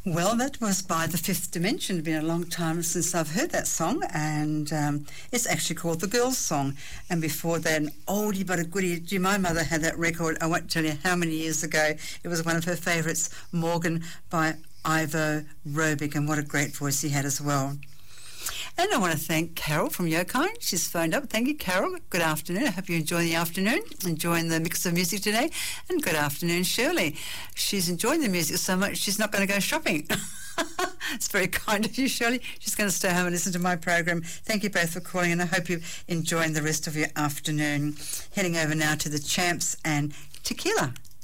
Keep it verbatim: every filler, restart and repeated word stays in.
Well, that was by The Fifth Dimension. It's been a long time since I've heard that song, and um, it's actually called The Girls' Song. And before that, an oldie but a goodie. Gee, my mother had that record, I won't tell you how many years ago. It was one of her favourites, Morgan by Ivo Robic, and what a great voice he had as well. And I want to thank Carol from Yokine. She's phoned up. Thank you, Carol. Good afternoon. I hope you enjoy the afternoon, enjoying the mix of music today. And good afternoon, Shirley. She's enjoying the music so much she's not going to go shopping. It's very kind of you, Shirley. She's going to stay home and listen to my program. Thank you both for calling, and I hope you're enjoying the rest of your afternoon. Heading over now to the Champs and Tequila.